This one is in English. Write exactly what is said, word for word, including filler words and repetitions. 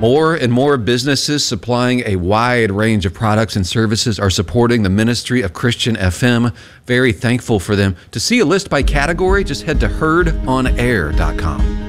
More and more businesses supplying a wide range of products and services are supporting the ministry of Christian F M. Very thankful for them. To see a list by category, just head to herd on air dot com.